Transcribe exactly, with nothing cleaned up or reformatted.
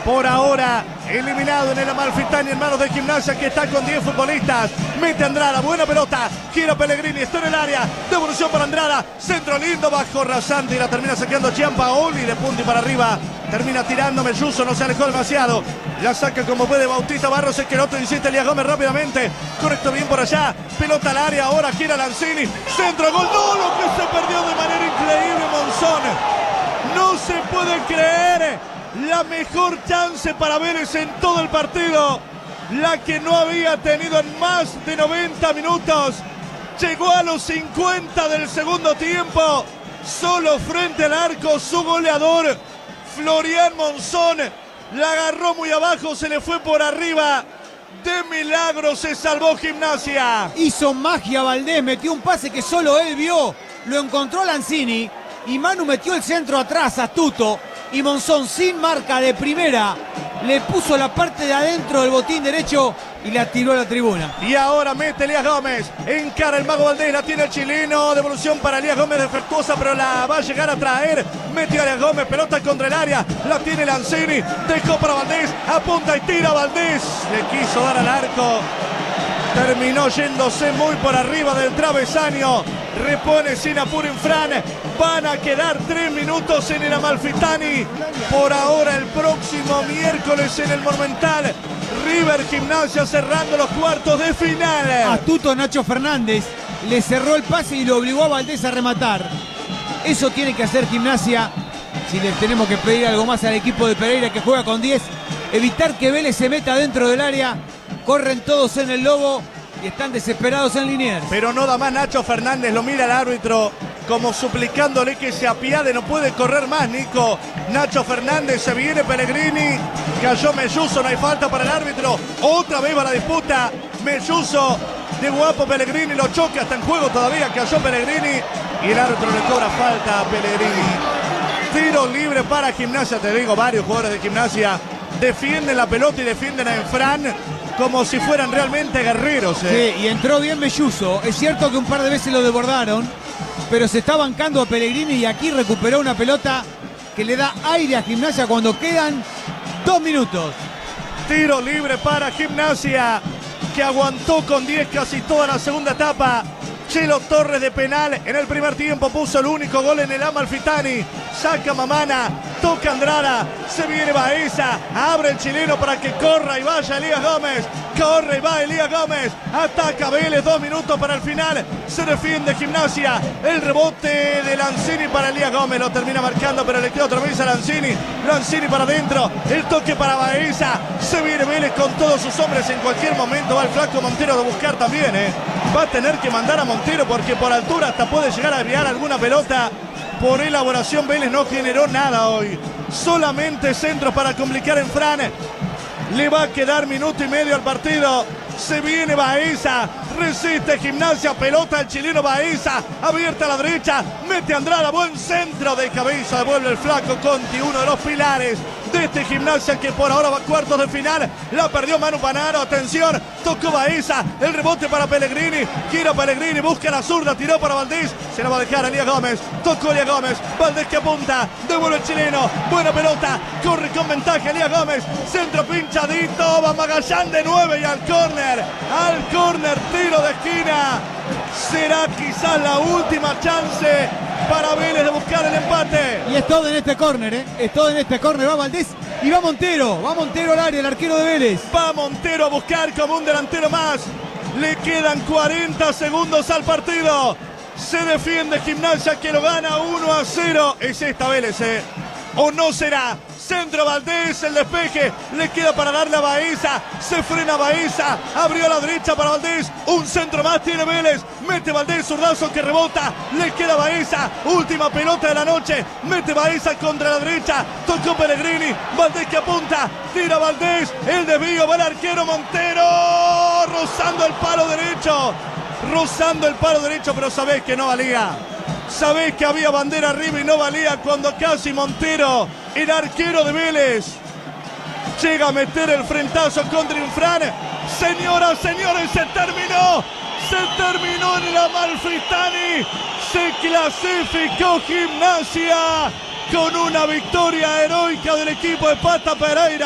Por ahora, eliminado en el Amalfitani en manos de Gimnasia, que está con diez futbolistas. Mete Andrada, buena pelota. Gira Pellegrini, está en el área. Devolución para Andrada. Centro lindo, bajo rasante y la termina saqueando Giampaoli de punta y para arriba. Termina tirando Melluso, no se alejó demasiado. La saca como puede Bautista Barros, es que el otro insiste Elías Gómez rápidamente. Correcto, bien por allá. Pelota al área, ahora gira Lanzini. Centro, gol. No, lo que se perdió de manera increíble Monzón. No se puede creer. La mejor chance para Vélez en todo el partido, la que no había tenido en más de noventa minutos. Llegó a los cincuenta del segundo tiempo, solo frente al arco su goleador Florian Monzón. La agarró muy abajo, se le fue por arriba. De milagro se salvó Gimnasia. Hizo magia Valdés, metió un pase que solo él vio. Lo encontró Lanzini y Manu metió el centro atrás, astuto. Y Monzón, sin marca de primera, le puso la parte de adentro del botín derecho y la tiró a la tribuna. Y ahora mete Elías Gómez, encara el Mago Valdés, la tiene el chileno, devolución para Elías Gómez defectuosa, pero la va a llegar a traer. Metió a Elías Gómez, pelota contra el área, la tiene Lanzini, dejó para Valdés, apunta y tira Valdés. Le quiso dar al arco, terminó yéndose muy por arriba del travesaño. Repone sin apuro Infran. Van a quedar tres minutos en el Amalfitani. Por ahora, el próximo miércoles en el Monumental, River Gimnasia cerrando los cuartos de final. Astuto Nacho Fernández le cerró el pase y lo obligó a Valdés a rematar. Eso tiene que hacer Gimnasia. Si le tenemos que pedir algo más al equipo de Pereira, que juega con diez, evitar que Vélez se meta dentro del área. Corren todos en el lobo y están desesperados en Liniers. Pero no da más Nacho Fernández, lo mira el árbitro como suplicándole que se apiade, no puede correr más Nico. Nacho Fernández, se viene Pellegrini, cayó Melluso, no hay falta para el árbitro. Otra vez va la disputa, Melluso de guapo Pellegrini, lo choca, está en juego todavía, cayó Pellegrini y el árbitro le cobra falta a Pellegrini. Tiro libre para Gimnasia, te digo, varios jugadores de Gimnasia defienden la pelota y defienden a Infran como si fueran realmente guerreros. ¿eh? Sí, y entró bien Melluso. Es cierto que un par de veces lo desbordaron, pero se está bancando a Pellegrini y aquí recuperó una pelota que le da aire a Gimnasia cuando quedan dos minutos. Tiro libre para Gimnasia, que aguantó con diez casi toda la segunda etapa. Chelo Torres de penal en el primer tiempo puso el único gol en el Amalfitani. Saca Mamana, toca Andrada, se viene Baeza, abre el chileno para que corra y vaya Elías Gómez. Corre y va Elías Gómez, ataca Vélez, dos minutos para el final. Se defiende Gimnasia, el rebote de Lanzini para Elías Gómez, lo termina marcando pero le queda otra vez a Lanzini. Lanzini para adentro, el toque para Baeza. Se viene Vélez con todos sus hombres, en cualquier momento va el flaco Montero a buscar también. ¿eh? Va a tener que mandar a Montero porque por altura hasta puede llegar a desviar alguna pelota. Por elaboración Vélez no generó nada hoy. Solamente centros para complicar en Fran. Le va a quedar minuto y medio al partido. Se viene Baeza, resiste Gimnasia, pelota el chileno Baeza, abierta a la derecha, mete Andrada, buen centro de cabeza, devuelve el flaco Conti, uno de los pilares de este Gimnasia que por ahora va a cuartos de final. La perdió Manu Panaro, atención, tocó Baeza, el rebote para Pellegrini, gira Pellegrini, busca la zurda, tiró para Valdés, se la va a dejar a Elías Gómez, tocó Elías Gómez, Valdés que apunta, devuelve el chileno, buena pelota, corre con ventaja Elías Gómez, centro pinchadito, va Magallán de nueve y al córner. Al córner, tiro de esquina. Será quizás la última chance para Vélez de buscar el empate. Y es todo en este córner, ¿eh? Es todo en este córner. Va Valdés y va Montero. Va Montero al área, el arquero de Vélez. Va Montero a buscar como un delantero más. Le quedan cuarenta segundos al partido. Se defiende Gimnasia que lo gana uno a cero. Es esta Vélez, ¿eh? ¿O no será? Centro Valdés, el despeje, le queda para darle a Baeza, se frena Baeza, abrió a la derecha para Valdés, un centro más tiene Vélez, mete Valdés, zurdazo que rebota, le queda Baeza, última pelota de la noche, mete Baeza contra la derecha, tocó Pellegrini, Valdés que apunta, tira Valdés, el desvío, va el arquero Montero, rozando el palo derecho, rozando el palo derecho, pero sabés que no valía. Sabés que había bandera arriba y no valía cuando casi Montero, el arquero de Vélez, llega a meter el frentazo contra Infran. Señoras, señores, se terminó. Se terminó en el Amalfitani. Se clasificó Gimnasia con una victoria heroica del equipo de Pata Pereira.